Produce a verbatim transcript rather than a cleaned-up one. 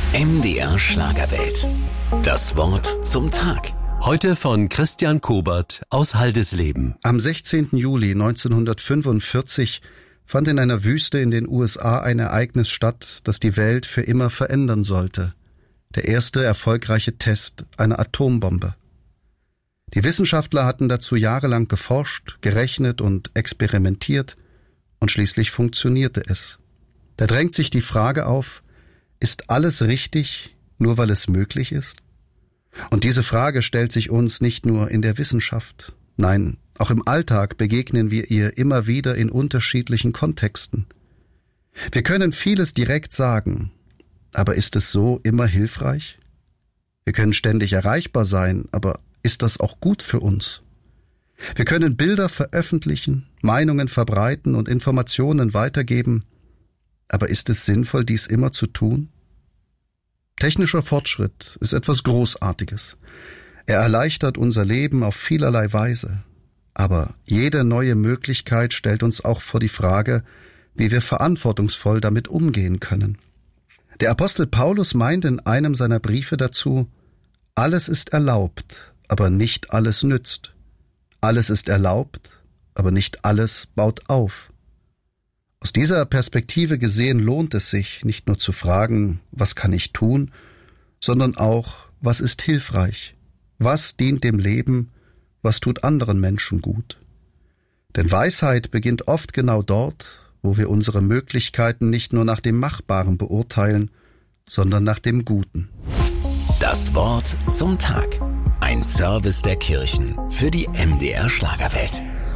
M D R Schlagerwelt. Das Wort zum Tag. Heute von Christian Kobert aus Haldesleben. Am sechzehnten Juli neunzehnhundertfünfundvierzig fand in einer Wüste in den U S A ein Ereignis statt, das die Welt für immer verändern sollte. Der erste erfolgreiche Test einer Atombombe. Die Wissenschaftler hatten dazu jahrelang geforscht, gerechnet und experimentiert, und schließlich funktionierte es. Da drängt sich die Frage auf: Ist alles richtig, nur weil es möglich ist? Und diese Frage stellt sich uns nicht nur in der Wissenschaft. Nein, auch im Alltag begegnen wir ihr immer wieder in unterschiedlichen Kontexten. Wir können vieles direkt sagen, aber ist es so immer hilfreich? Wir können ständig erreichbar sein, aber ist das auch gut für uns? Wir können Bilder veröffentlichen, Meinungen verbreiten und Informationen weitergeben, aber ist es sinnvoll, dies immer zu tun? Technischer Fortschritt ist etwas Großartiges. Er erleichtert unser Leben auf vielerlei Weise. Aber jede neue Möglichkeit stellt uns auch vor die Frage, wie wir verantwortungsvoll damit umgehen können. Der Apostel Paulus meint in einem seiner Briefe dazu: Alles ist erlaubt, aber nicht alles nützt. Alles ist erlaubt, aber nicht alles baut auf. Aus dieser Perspektive gesehen lohnt es sich, nicht nur zu fragen, was kann ich tun, sondern auch, was ist hilfreich? Was dient dem Leben? Was tut anderen Menschen gut? Denn Weisheit beginnt oft genau dort, wo wir unsere Möglichkeiten nicht nur nach dem Machbaren beurteilen, sondern nach dem Guten. Das Wort zum Tag. Ein Service der Kirchen für die M D R Schlagerwelt.